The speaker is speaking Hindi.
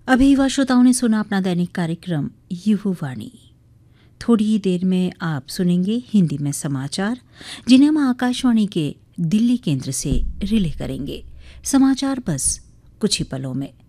अभी युवा श्रोताओं ने सुना अपना दैनिक कार्यक्रम युवावाणी। थोड़ी ही देर में आप सुनेंगे हिंदी में समाचार, जिन्हें हम आकाशवाणी के दिल्ली केंद्र से रिले करेंगे। समाचार बस कुछ ही पलों में।